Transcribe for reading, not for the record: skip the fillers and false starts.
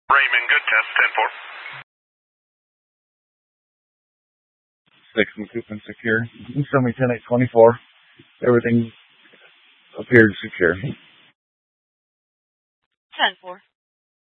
Raymond, good test, 10-4. 6 McCoupin secure. Show me 10-8-24. Everything appeared secure. 10-4.